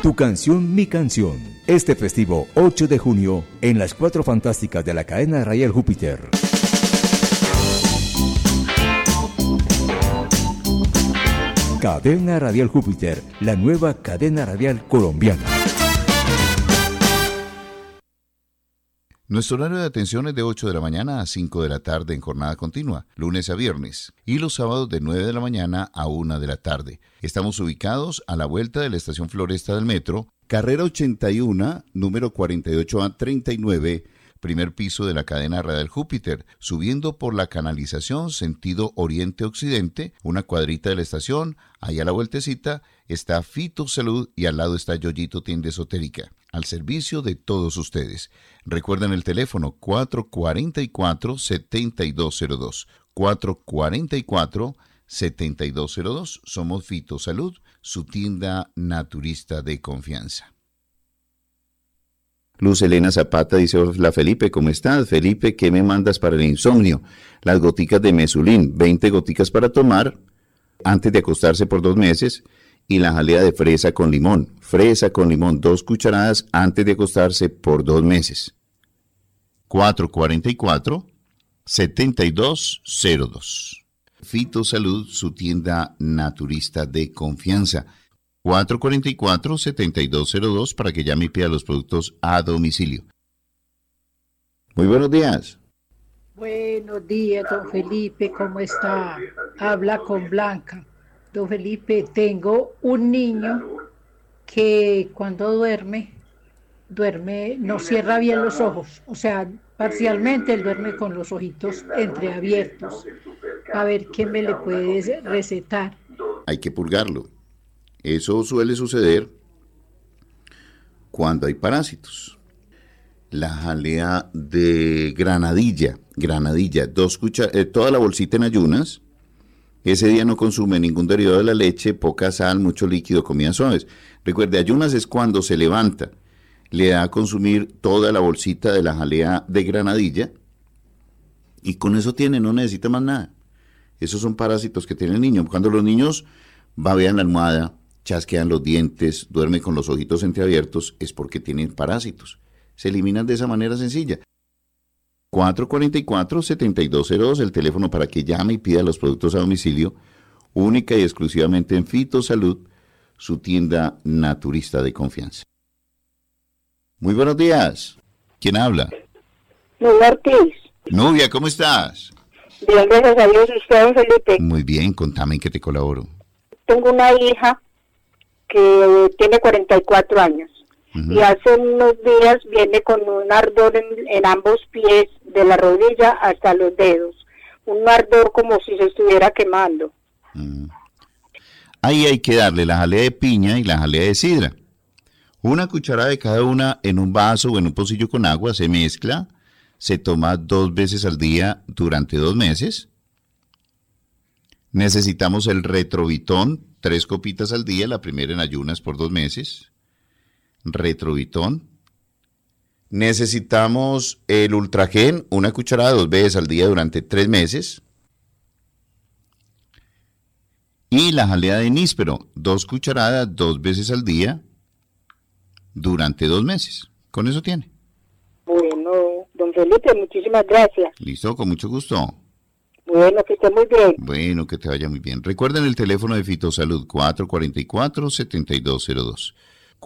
Tu canción, mi canción. Este festivo 8 de junio en las 4 fantásticas de la cadena radial Júpiter. Cadena Radial Júpiter, la nueva cadena radial colombiana. Nuestro horario de atención es de 8 de la mañana a 5 de la tarde en jornada continua, lunes a viernes, y los sábados de 9 de la mañana a 1 de la tarde. Estamos ubicados a la vuelta de la estación Floresta del Metro, carrera 81, número 48A39, primer piso de la cadena radial Júpiter, subiendo por la canalización sentido oriente-occidente, una cuadrita de la estación, ahí a la vueltecita está Fito Salud y al lado está Yoyito Tienda Esotérica, al servicio de todos ustedes. Recuerden el teléfono 444-7202, 444-7202, somos Fito Salud, su tienda naturista de confianza. Luz Elena Zapata dice: hola Felipe, ¿cómo estás? Felipe, ¿qué me mandas para el insomnio? Las goticas de Mesulín, 20 goticas para tomar antes de acostarse por 2 meses, y la jalea de fresa con limón, 2 cucharadas antes de acostarse por 2 meses. 444-7202. Fito Salud, su tienda naturista de confianza. 444-7202 para que llame y pida los productos a domicilio. Muy buenos días. Buenos días, don Felipe, ¿cómo está? Habla con Blanca. Don Felipe, tengo un niño que cuando duerme, no cierra bien los ojos, o sea, parcialmente él duerme con los ojitos entreabiertos. A ver, ¿qué me le puedes recetar? Hay que purgarlo. Eso suele suceder cuando hay parásitos. La jalea de granadilla, 2 cucharadas, toda la bolsita en ayunas. Ese día no consume ningún derivado de la leche, poca sal, mucho líquido, comidas suaves. Recuerde, ayunas es cuando se levanta, le da a consumir toda la bolsita de la jalea de granadilla y con eso no necesita más nada. Esos son parásitos que tiene el niño. Cuando los niños babean la almohada, chasquean los dientes, duermen con los ojitos entreabiertos, es porque tienen parásitos. Se eliminan de esa manera sencilla. 444-7202, el teléfono para que llame y pida los productos a domicilio, única y exclusivamente en Fito Salud, su tienda naturista de confianza. Muy buenos días. ¿Quién habla? Nubia Ortiz. Nubia, ¿cómo estás? Bien, gracias a Dios. ¿Usted, don Felipe? Muy bien, contame en qué te colaboro. Tengo una hija que tiene 44 años. Y hace unos días viene con un ardor en ambos pies, de la rodilla hasta los dedos. Un ardor como si se estuviera quemando. Ahí hay que darle la jalea de piña y la jalea de sidra. 1 cucharada de cada una en un vaso o en un pocillo con agua, se mezcla, se toma 2 veces al día durante 2 meses. Necesitamos el Retrovitón, 3 copitas al día, la primera en ayunas por 2 meses. Retrovitón. Necesitamos el Ultragen, 1 cucharada 2 veces al día durante 3 meses. Y la jalea de níspero, 2 cucharadas 2 veces al día durante 2 meses. Con eso tiene. Bueno, don Felipe, muchísimas gracias. Listo, con mucho gusto. Bueno, que esté muy bien. Bueno, que te vaya muy bien. Recuerden el teléfono de Fitosalud, 444-7202.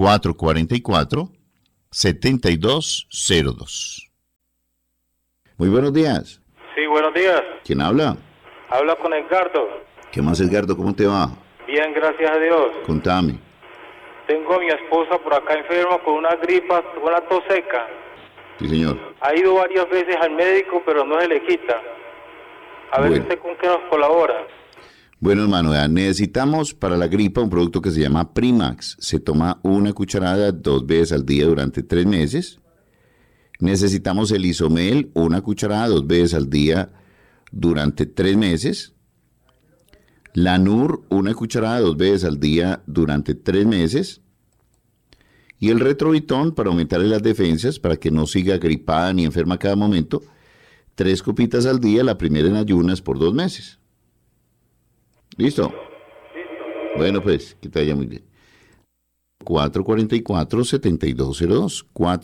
444-7202. Muy buenos días. Sí, buenos días. ¿Quién habla? Habla con Edgardo. ¿Qué más, Edgardo? ¿Cómo te va? Bien, gracias a Dios. Contame. Tengo a mi esposa por acá enferma con una gripa, con una tos seca. Sí, señor. Ha ido varias veces al médico, pero no se le quita. A ver usted con qué nos colabora. Bueno, hermano, necesitamos para la gripa un producto que se llama Primax. Se toma 1 cucharada 2 veces al día durante 3 meses. Necesitamos el Isomel, 1 cucharada 2 veces al día durante 3 meses. Lanur, 1 cucharada 2 veces al día durante 3 meses. Y el Retrovitón para aumentarle las defensas, para que no siga gripada ni enferma a cada momento. 3 copitas al día, la primera en ayunas por 2 meses. ¿Listo? Bueno, pues, que te vaya muy bien. 444-7202.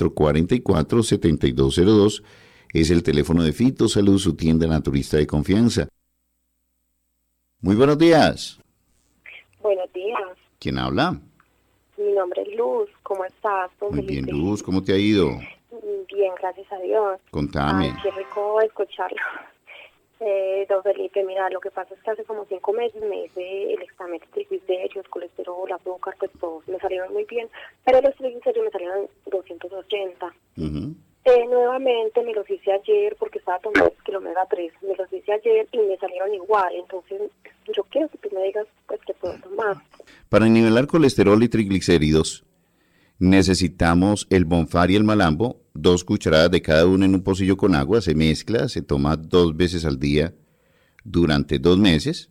444-7202 es el teléfono de Fitosalud, su tienda naturista de confianza. Muy buenos días. Buenos días. ¿Quién habla? Mi nombre es Luz. ¿Cómo estás, don Muy Felipe? bien, Luz. ¿Cómo te ha ido? Bien, gracias a Dios. Contame. Ay, qué rico escucharlo. Don Felipe, mira, lo que pasa es que hace como 5 meses me hice el examen de triglicéridos, colesterol, azúcar, pues todos me salieron muy bien, pero los triglicéridos me salieron 280. Nuevamente me los hice ayer porque estaba tomando el omega 3, me los hice ayer y me salieron igual, entonces yo quiero que tú me digas pues que puedo tomar. Para nivelar colesterol y triglicéridos, necesitamos el Bonfar y el Malambo, 2 cucharadas de cada uno en un pocillo con agua, se mezcla, se toma 2 veces al día durante 2 meses.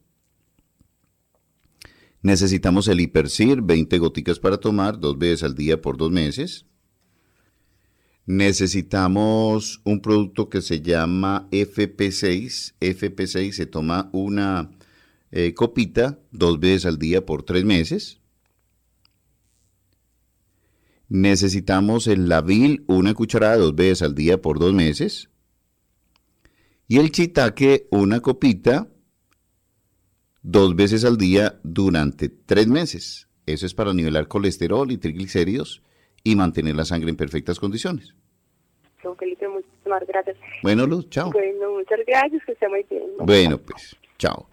Necesitamos el Hipercir, 20 goticas para tomar 2 veces al día por 2 meses. Necesitamos un producto que se llama FP6. FP6 se toma una copita 2 veces al día por 3 meses. Necesitamos el Lavil, 1 cucharada 2 veces al día por 2 meses. Y el Shiitake, 1 copita 2 veces al día durante 3 meses. Eso es para nivelar colesterol y triglicéridos y mantener la sangre en perfectas condiciones. Don Felipe, muchísimas gracias. Bueno, Luz, chao. Bueno, muchas gracias, que esté muy bien. Bueno, pues, chao.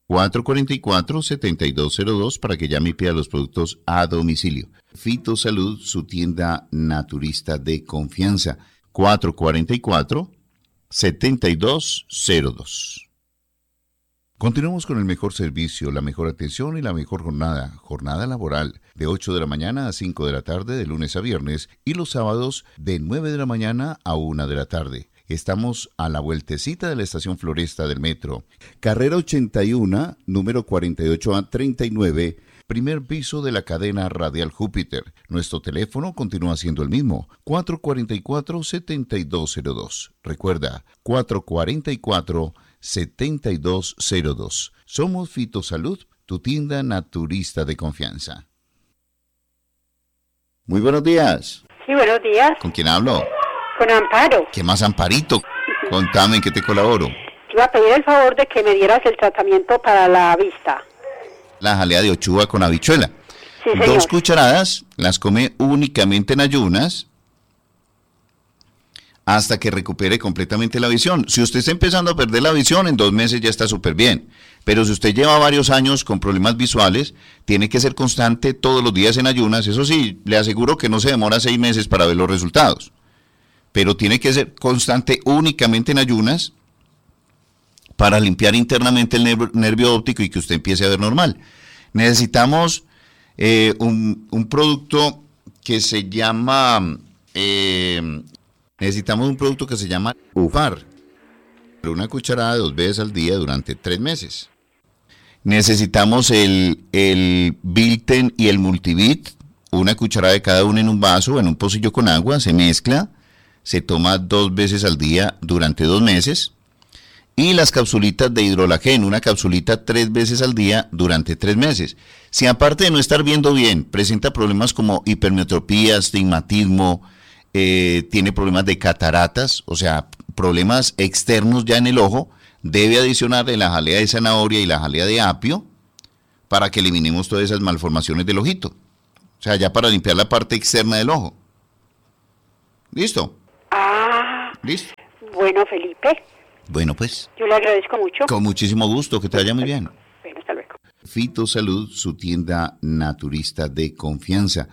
444-7202 para que llame y pida los productos a domicilio. Fitosalud, su tienda naturista de confianza. 444-7202. Continuamos con el mejor servicio, la mejor atención y la mejor jornada. Jornada laboral de 8 de la mañana a 5 de la tarde de lunes a viernes y los sábados de 9 de la mañana a 1 de la tarde. Estamos a la vueltecita de la estación Floresta del metro. Carrera 81, número 48A39, primer piso de la cadena Radial Júpiter. Nuestro teléfono continúa siendo el mismo, 444-7202. Recuerda, 444-7202. Somos Fitosalud, tu tienda naturista de confianza. Muy buenos días. Sí, buenos días. ¿Con quién hablo? Con Amparo. ¿Qué más, Amparito? Contame, ¿en qué te colaboro? Te iba a pedir el favor de que me dieras el tratamiento para la vista. La jalea de ochuva con habichuela. Sí, señor. 2 cucharadas, las come únicamente en ayunas hasta que recupere completamente la visión. Si usted está empezando a perder la visión, en 2 meses ya está súper bien. Pero si usted lleva varios años con problemas visuales, tiene que ser constante todos los días en ayunas. Eso sí, le aseguro que no se demora 6 meses para ver los resultados. Pero tiene que ser constante únicamente en ayunas para limpiar internamente el nervio óptico y que usted empiece a ver normal. Necesitamos un producto que se llama UFAR, 1 cucharada 2 veces al día durante 3 meses. Necesitamos el Bilten y el Multivit, 1 cucharada de cada uno en un vaso o en un pocillo con agua, se mezcla, se toma 2 veces al día durante 2 meses. Y las capsulitas de hidrolagén, 1 capsulita 3 veces al día durante 3 meses. Si aparte de no estar viendo bien, presenta problemas como hipermetropía, astigmatismo, tiene problemas de cataratas, o sea, problemas externos ya en el ojo, debe adicionarle la jalea de zanahoria y la jalea de apio para que eliminemos todas esas malformaciones del ojito. O sea, ya para limpiar la parte externa del ojo. ¿Listo? Ah. ¿Listo? Bueno, Felipe. Bueno, pues. Yo le agradezco mucho. Con muchísimo gusto, que te vaya muy bien. Bueno, hasta luego. Fitosalud, su tienda naturista de confianza.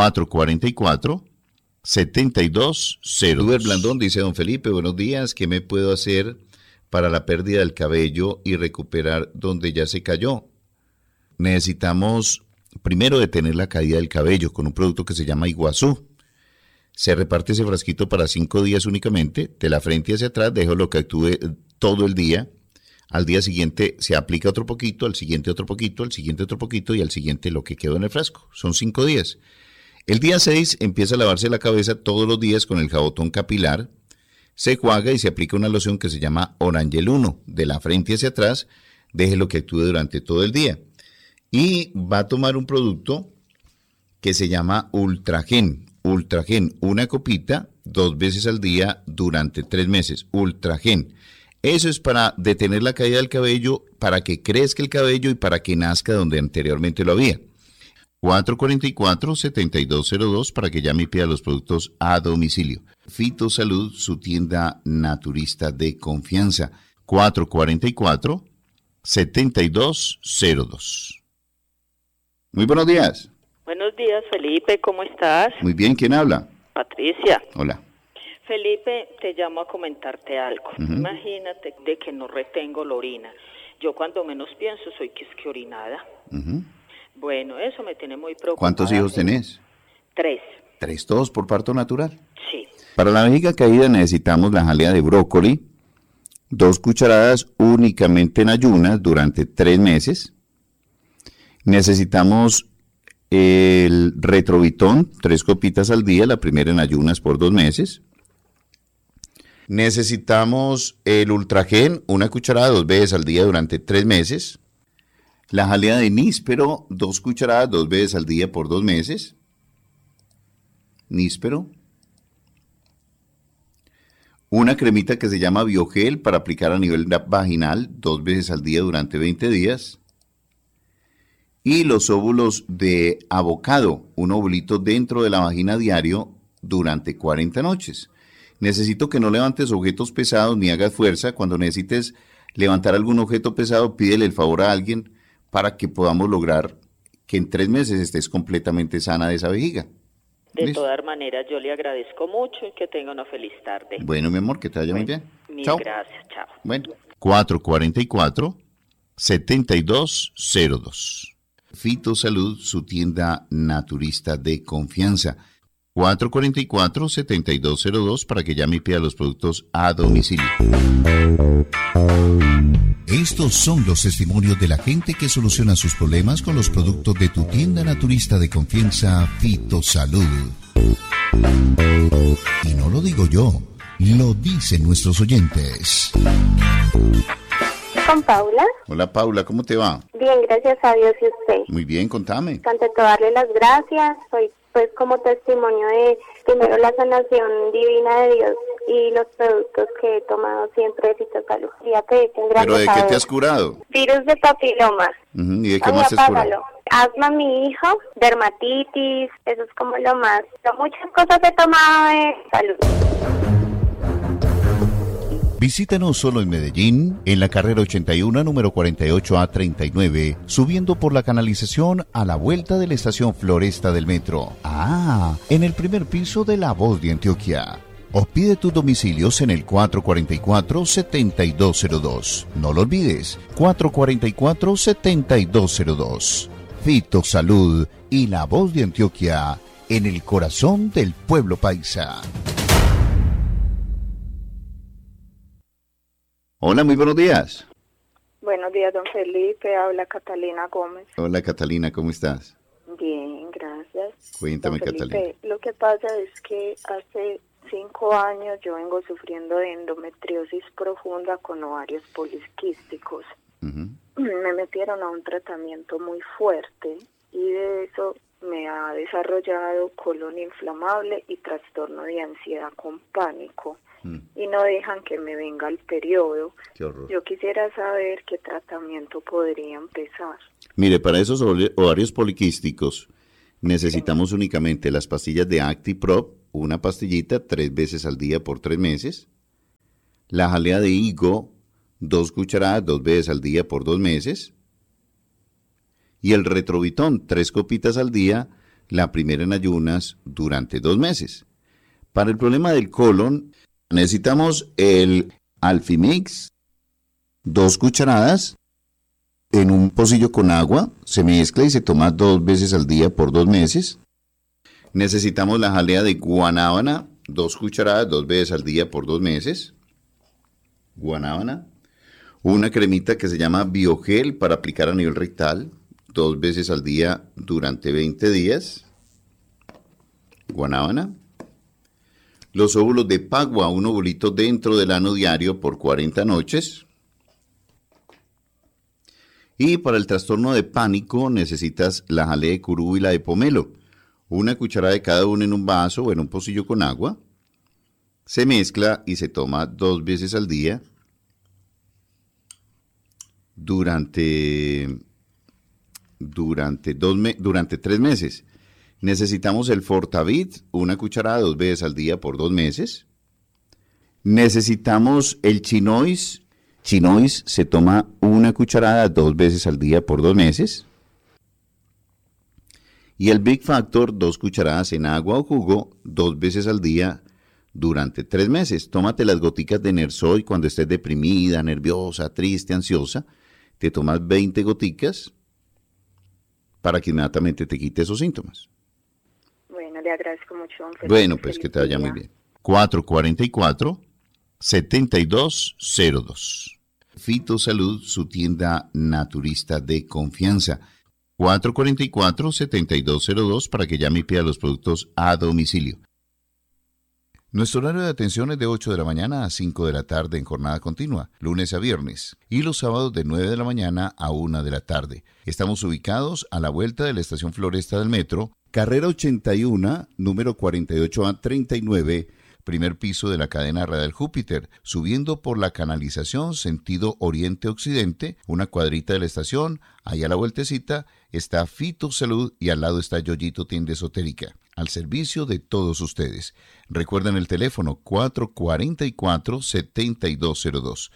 444-7202. Luber Blandón dice: don Felipe, buenos días. ¿Qué me puedo hacer para la pérdida del cabello y recuperar donde ya se cayó? Necesitamos primero detener la caída del cabello con un producto que se llama Iguazú. Se reparte ese frasquito para 5 días únicamente, de la frente hacia atrás, déjalo que actúe todo el día. Al día siguiente se aplica otro poquito, al siguiente otro poquito, al siguiente otro poquito y al siguiente lo que quedó en el frasco. Son 5 días. El día 6 empieza a lavarse la cabeza todos los días con el jabotón capilar, se enjuaga y se aplica una loción que se llama Orangel 1, de la frente hacia atrás, déjelo que actúe durante todo el día. Y va a tomar un producto que se llama Ultragen. Ultragen, una copita 2 veces al día durante 3 meses. Ultragen. Eso es para detener la caída del cabello, para que crezca el cabello y para que nazca donde anteriormente lo había. 444-7202 para que llame y pida los productos a domicilio. Fitosalud, su tienda naturista de confianza. 444-7202. Muy buenos días. Buenos días, Felipe, ¿cómo estás? Muy bien, ¿quién habla? Patricia. Hola. Felipe, te llamo a comentarte algo. Imagínate de que no retengo la orina. Yo cuando menos pienso soy que orinada. Bueno, eso me tiene muy preocupada. ¿Cuántos hijos tenés? 3. ¿3 todos por parto natural? Sí. Para la vejiga caída necesitamos la jalea de brócoli, 2 cucharadas únicamente en ayunas durante 3 meses. Necesitamos el retrovitón, 3 copitas al día, la primera en ayunas por 2 meses. Necesitamos el Ultragen, 1 cucharada 2 veces al día durante 3 meses. La jalea de níspero, 2 cucharadas 2 veces al día por 2 meses. Níspero. Una cremita que se llama Biogel para aplicar a nivel vaginal 2 veces al día durante 20 días. Y los óvulos de avocado, un ovulito dentro de la vagina diario durante 40 noches. Necesito que no levantes objetos pesados ni hagas fuerza. Cuando necesites levantar algún objeto pesado, pídele el favor a alguien para que podamos lograr que en 3 meses estés completamente sana de esa vejiga. De ¿Listo? todas maneras, yo le agradezco mucho y que tenga una feliz tarde. Bueno, mi amor, que te vaya muy bien. Mil Chao. gracias, chao. Bueno, 444-7202. Fitosalud, su tienda naturista de confianza. 444-7202 para que llame y pida los productos a domicilio. Estos son los testimonios de la gente que soluciona sus problemas con los productos de tu tienda naturista de confianza, Fitosalud. Y no lo digo yo, lo dicen nuestros oyentes. ¿Con Paula? Hola Paula, ¿cómo te va? Bien, gracias a Dios y usted. Muy bien, contame. Ante todo, darle las gracias. Soy pues como testimonio de primero la sanación divina de Dios y los productos que he tomado siempre de Fitosalud. ¿Pero de qué te has curado? Virus de papiloma. ¿Y de qué más te has curado? Asma a mi hijo, dermatitis, eso es como lo más. Muchas cosas he tomado de salud. Visítanos solo en Medellín, en la carrera 81, número 48A39, subiendo por la canalización a la vuelta de la estación Floresta del metro. En el primer piso de La Voz de Antioquia. O pide tus domicilios en el 444-7202. No lo olvides, 444-7202. Fitosalud y La Voz de Antioquia, en el corazón del pueblo paisa. Hola, muy buenos días. Buenos días, don Felipe. Habla Catalina Gómez. Hola, Catalina, ¿cómo estás? Bien, gracias. Cuéntame, don Felipe, Catalina. lo que pasa es que hace 5 años yo vengo sufriendo de endometriosis profunda con ovarios poliquísticos. Me metieron a un tratamiento muy fuerte y de eso me ha desarrollado colon inflamable y trastorno de ansiedad con pánico. Y no dejan que me venga el periodo. Qué horror. Yo quisiera saber qué tratamiento podría empezar. Mire, para esos ovarios poliquísticos necesitamos únicamente las pastillas de ActiProp, una pastillita 3 veces al día por 3 meses, la jalea de higo, 2 cucharadas 2 veces al día por 2 meses, y el retrovitón, 3 copitas al día, la primera en ayunas durante 2 meses. Para el problema del colon, necesitamos el Alfimix, 2 cucharadas en un pocillo con agua, se mezcla y se toma 2 veces al día por 2 meses. Necesitamos la jalea de guanábana, 2 cucharadas 2 veces al día por 2 meses. Guanábana. Una cremita que se llama Biogel para aplicar a nivel rectal, 2 veces al día durante 20 días. Guanábana. Los óvulos de pagua, un ovulito dentro del ano diario por 40 noches. Y para el trastorno de pánico necesitas la jalea de curú y la de pomelo. Una cucharada de cada uno en un vaso o en un pocillo con agua. Se mezcla y se toma 2 veces al día durante 3 meses. Necesitamos el Fortavit, una cucharada 2 veces al día por 2 meses. Necesitamos el Chinois. Chinois se toma una cucharada 2 veces al día por 2 meses. Y el Big Factor, 2 cucharadas en agua o jugo 2 veces al día durante 3 meses. Tómate las goticas de Nersoy cuando estés deprimida, nerviosa, triste, ansiosa. Te tomas 20 goticas para que inmediatamente te quite esos síntomas. Bueno, le agradezco mucho. Bueno, pues que te vaya muy bien. 444-7202. Fitosalud, su tienda naturista de confianza. 444-7202 para que llame y pida los productos a domicilio. Nuestro horario de atención es de 8 de la mañana a 5 de la tarde en jornada continua, lunes a viernes, y los sábados de 9 de la mañana a 1 de la tarde. Estamos ubicados a la vuelta de la estación Floresta del Metro, carrera 81, número 48A39, primer piso de la cadena radial Júpiter, subiendo por la canalización sentido oriente-occidente, una cuadrita de la estación, allá a la vueltecita está Fitosalud y al lado está Yoyito Tienda Esotérica, al servicio de todos ustedes. Recuerden el teléfono 444-7202,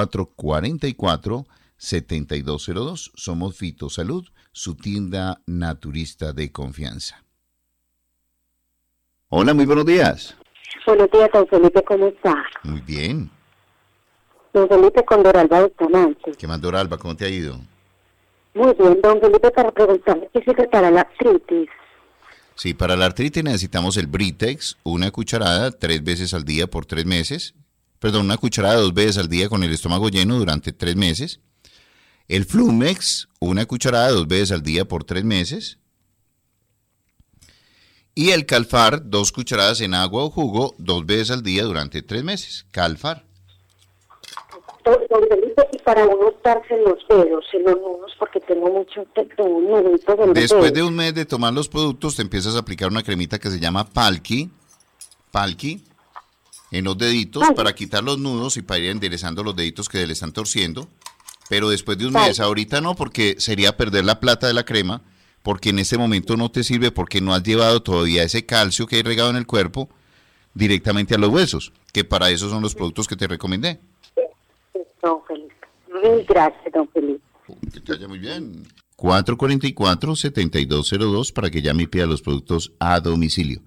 444-7202, somos Fitosalud, su tienda naturista de confianza. Hola, muy buenos días. Buenos días, don Felipe, ¿cómo está? Muy bien. Don Felipe, con Doralba Bustamante. ¿Qué más, Doralba? ¿Cómo te ha ido? Muy bien, don Felipe, para preguntarle qué sirve para la artritis. Sí, para la artritis necesitamos el Britex, una cucharada 3 veces al día por 3 meses. Perdón, una cucharada 2 veces al día con el estómago lleno durante 3 meses. El Flumex, una cucharada 2 veces al día por 3 meses. Y el Calfar, 2 cucharadas en agua o jugo 2 veces al día durante 3 meses. Calfar. Don Felipe, y para uno estarse en los dedos, en los nudos, porque tengo mucho nuditos en los Después dedos. de un mes de tomar los productos, te empiezas a aplicar una cremita que se llama Palki, en los deditos para quitar los nudos y para ir enderezando los deditos que le están torciendo. Pero después de un mes, ahorita no, porque sería perder la plata de la crema, porque en este momento no te sirve porque no has llevado todavía ese calcio que hay regado en el cuerpo directamente a los huesos, que para eso son los productos que te recomendé. Don Felipe, mil gracias, don Felipe. Que te vaya muy bien. 444-7202 para que llame y pida los productos a domicilio.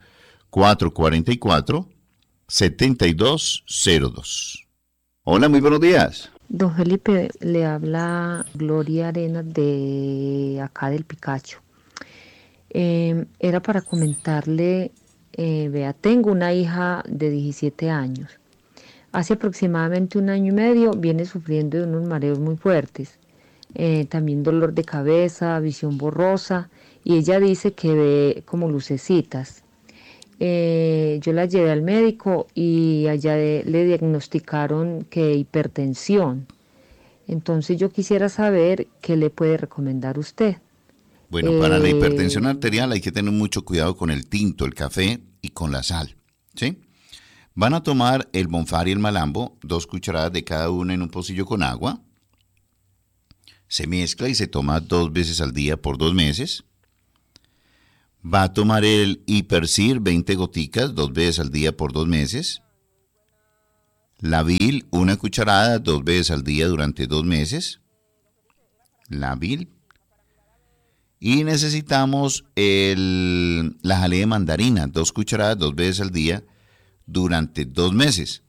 444-7202. Hola, muy buenos días. Don Felipe, le habla Gloria Arenas de acá del Picacho. Era para comentarle, vea, tengo una hija de 17 años. Hace aproximadamente 1 año y medio viene sufriendo de unos mareos muy fuertes. También dolor de cabeza, visión borrosa, y ella dice que ve como lucecitas. Yo la llevé al médico y allá le diagnosticaron que hipertensión. Entonces yo quisiera saber qué le puede recomendar usted. Bueno, para la hipertensión arterial hay que tener mucho cuidado con el tinto, el café y con la sal, ¿sí? Van a tomar el Bonfar y el Malambo, 2 cucharadas de cada una en un pocillo con agua. Se mezcla y se toma 2 veces al día por 2 meses. Va a tomar el Hipercir, 20 goticas, 2 veces al día por 2 meses. La Vil, 1 cucharada, 2 veces al día durante 2 meses. La Vil. Y necesitamos la jalea de mandarina, 2 cucharadas, 2 veces al día durante 2 meses.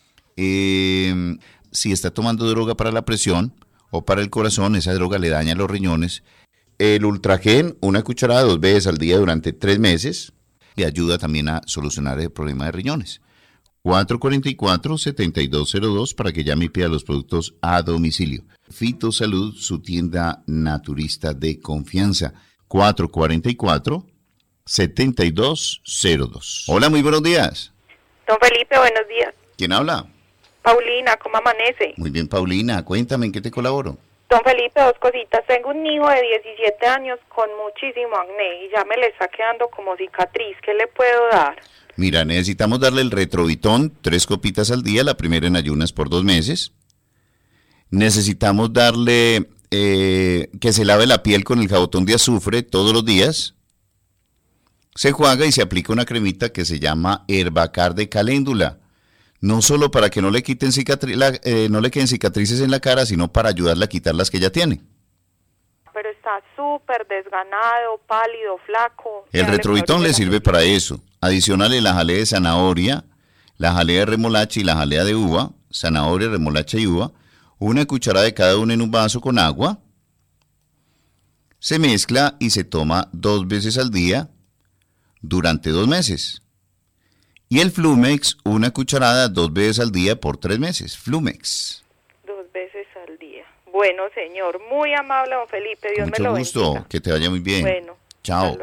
Si está tomando droga para la presión o para el corazón, esa droga le daña los riñones. El Ultragen, 1 cucharada 2 veces al día durante 3 meses, le ayuda también a solucionar el problema de riñones. 444-7202 para que llame y pida los productos a domicilio. Fitosalud, su tienda naturista de confianza. 444-7202. Hola, muy buenos días. Don Felipe, buenos días. ¿Quién habla? Paulina, ¿cómo amanece? Muy bien, Paulina. Cuéntame, ¿en qué te colaboro? Don Felipe, 2 cositas. Tengo un hijo de 17 años con muchísimo acné y ya me le está quedando como cicatriz. ¿Qué le puedo dar? Mira, necesitamos darle el Retrovitón, 3 copitas al día, la primera en ayunas por 2 meses. Necesitamos darle que se lave la piel con el jabotón de azufre todos los días. Se juega y se aplica una cremita que se llama Herbacar de Caléndula. No solo para que no le quiten no le queden cicatrices en la cara, sino para ayudarle a quitar las que ya tiene. Pero está súper desganado, pálido, flaco. El Retrovitón le sirve para eso. Adicionale la jalea de zanahoria, la jalea de remolacha y la jalea de uva, zanahoria, remolacha y uva, una cucharada de cada una en un vaso con agua. Se mezcla y se toma 2 veces al día durante 2 meses. Y el Flumex, una cucharada 2 veces al día por 3 meses. Flumex. 2 veces al día. Bueno, señor, muy amable, don Felipe. Dios me lo bendiga. Mucho gusto, que te vaya muy bien. Bueno. Chao.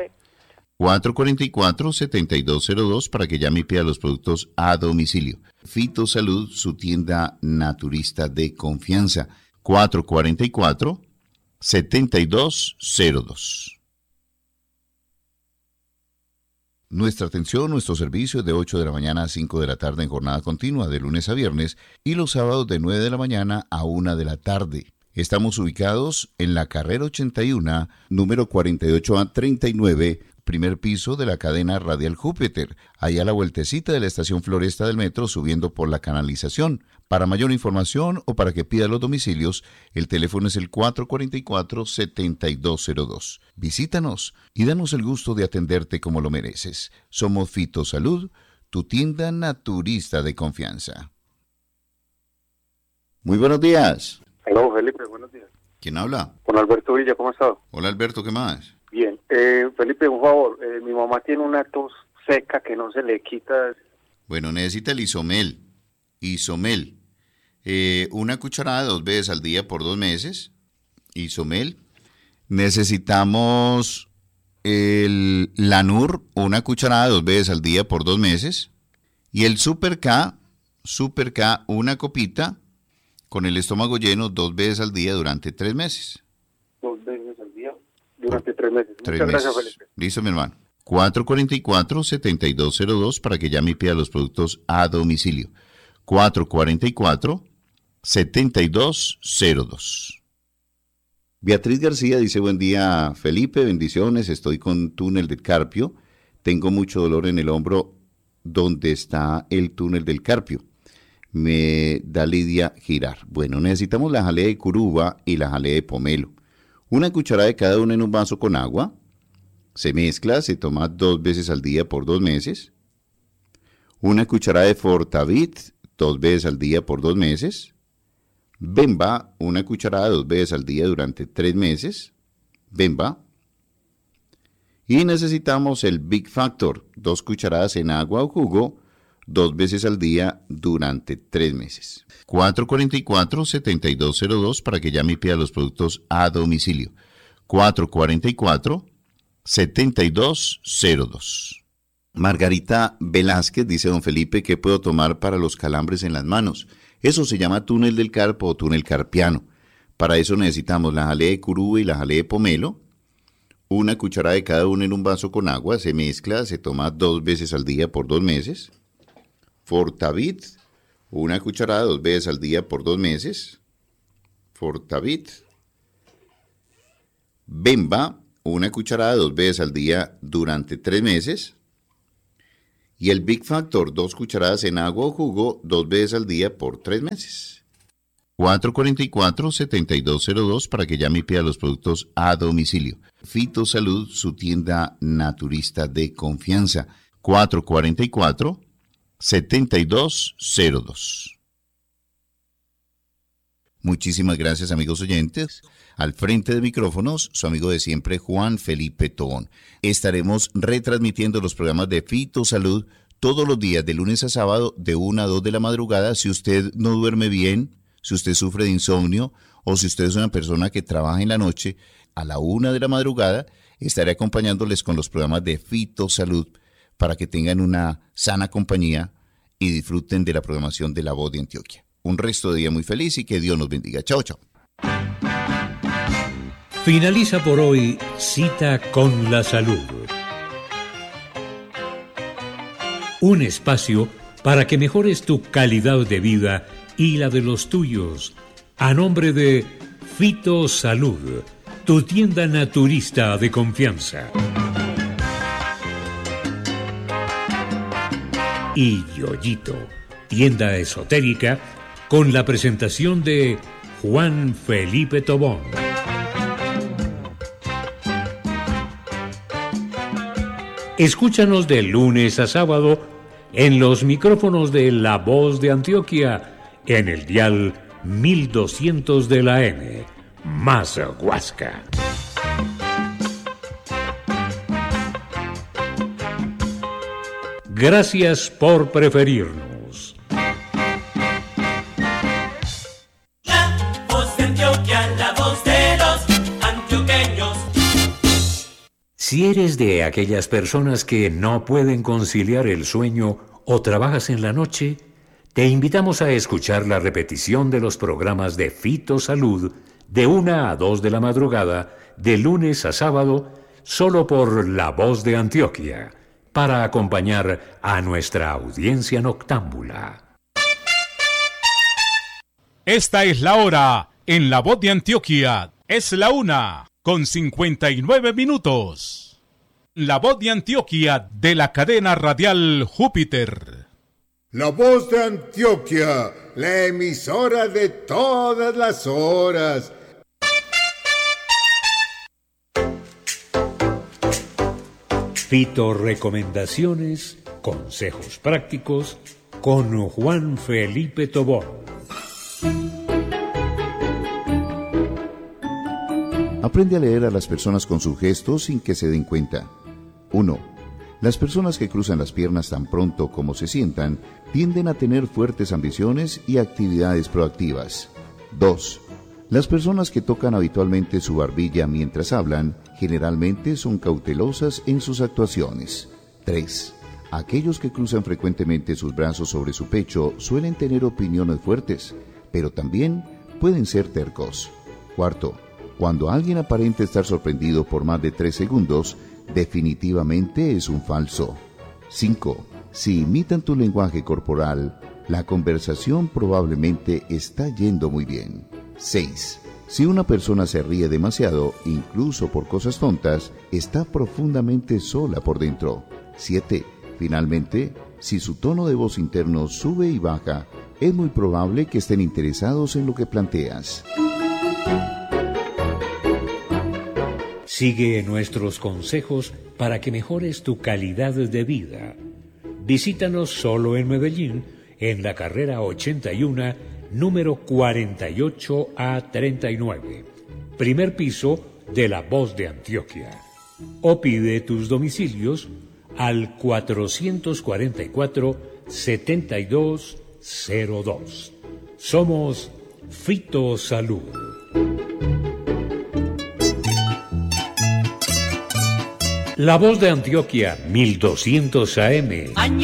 444-7202 para que llame y pida los productos a domicilio. Fitosalud, su tienda naturista de confianza. 444-7202. Nuestra atención, nuestro servicio es de 8 de la mañana a 5 de la tarde en jornada continua, de lunes a viernes, y los sábados de 9 de la mañana a 1 de la tarde. Estamos ubicados en la carrera 81, número 48A39, primer piso de la cadena Radial Júpiter, allá a la vueltecita de la estación Floresta del Metro, subiendo por la canalización. Para mayor información o para que pida los domicilios, el teléfono es el 444-7202. Visítanos y danos el gusto de atenderte como lo mereces. Somos Fitosalud, tu tienda naturista de confianza. Muy buenos días. Hola, Felipe, buenos días. ¿Quién habla? Con Alberto Villa, ¿cómo has estado? Hola, Alberto, ¿qué más? Bien. Felipe, un favor, mi mamá tiene una tos seca que no se le quita. Bueno, necesita el Isomel. Isomel. Una cucharada 2 veces al día por 2 meses. Isomel. Necesitamos el Lanur, una cucharada 2 veces al día por 2 meses. Y el Super K, una copita con el estómago lleno 2 veces al día durante 3 meses. 2 veces al día durante 3 meses. Muchas gracias, Felipe. Listo, mi hermano. 444-7202 para que llame y pida los productos a domicilio. 444-7202. Beatriz García dice: buen día, Felipe, bendiciones, estoy con túnel del Carpio, tengo mucho dolor en el hombro donde está el túnel del Carpio, me da lidia girar. Bueno, necesitamos la jalea de curuba y la jalea de pomelo, una cucharada de cada una en un vaso con agua, se mezcla, se toma 2 veces al día por 2 meses, una cucharada de Fortavit 2 veces al día por 2 meses, Bemba, una cucharada 2 veces al día durante 3 meses, Bemba. Y necesitamos el Big Factor, 2 cucharadas en agua o jugo, 2 veces al día durante 3 meses. 444-7202 para que llame y pida los productos a domicilio. 444-7202. Margarita Velázquez dice: don Felipe, ¿qué puedo tomar para los calambres en las manos? Eso se llama túnel del carpo o túnel carpiano. Para eso necesitamos la jalea de curuba y la jalea de pomelo, una cucharada de cada una en un vaso con agua, se mezcla, se toma 2 veces al día por 2 meses. Fortavit, una cucharada 2 veces al día por 2 meses. Fortavit. Bemba, una cucharada 2 veces al día durante 3 meses. Y el Big Factor, 2 cucharadas en agua o jugo, 2 veces al día por 3 meses. 444-7202 para que llame y pida los productos a domicilio. Fitosalud, su tienda naturista de confianza. 444-7202. Muchísimas gracias, amigos oyentes. Al frente de micrófonos, su amigo de siempre, Juan Felipe Tobón. Estaremos retransmitiendo los programas de Fitosalud todos los días, de lunes a sábado, de 1 a 2 de la madrugada. Si usted no duerme bien, si usted sufre de insomnio o si usted es una persona que trabaja en la noche, a la 1 de la madrugada estaré acompañándoles con los programas de Fitosalud para que tengan una sana compañía y disfruten de la programación de La Voz de Antioquia. Un resto de día muy feliz y que Dios nos bendiga. Chao, chao. Finaliza por hoy Cita con la Salud. Un espacio para que mejores tu calidad de vida y la de los tuyos. A nombre de Fito Salud, tu tienda naturista de confianza. Y Yoyito, tienda esotérica, con la presentación de Juan Felipe Tobón. Escúchanos de lunes a sábado en los micrófonos de La Voz de Antioquia, en el dial 1200 de la M, más Huasca. Gracias por preferirnos. La Voz de Antioquia, la voz de los antioqueños. Si eres de aquellas personas que no pueden conciliar el sueño o trabajas en la noche, te invitamos a escuchar la repetición de los programas de Fito Salud de 1 a 2 de la madrugada, de lunes a sábado, solo por La Voz de Antioquia, para acompañar a nuestra audiencia noctámbula. Esta es la hora en La Voz de Antioquia. Es la 1:59. La Voz de Antioquia de la cadena radial Júpiter. La Voz de Antioquia, la emisora de todas las horas. Fito Recomendaciones, consejos prácticos con Juan Felipe Tobón. Aprende a leer a las personas con sus gestos sin que se den cuenta. 1. Las personas que cruzan las piernas tan pronto como se sientan tienden a tener fuertes ambiciones y actividades proactivas. 2. Las personas que tocan habitualmente su barbilla mientras hablan generalmente son cautelosas en sus actuaciones. 3. Aquellos que cruzan frecuentemente sus brazos sobre su pecho suelen tener opiniones fuertes, pero también pueden ser tercos. 4. Cuando alguien aparenta estar sorprendido por más de 3 segundos, definitivamente es un falso. 5. Si imitan tu lenguaje corporal, la conversación probablemente está yendo muy bien. 6. Si una persona se ríe demasiado, incluso por cosas tontas, está profundamente sola por dentro. 7. Finalmente, si su tono de voz interno sube y baja, es muy probable que estén interesados en lo que planteas. Sigue nuestros consejos para que mejores tu calidad de vida. Visítanos solo en Medellín, en la carrera 81, número 48A39, primer piso de La Voz de Antioquia. O pide tus domicilios al 444-7202. Somos Fito Salud. La Voz de Antioquia, 1200 AM.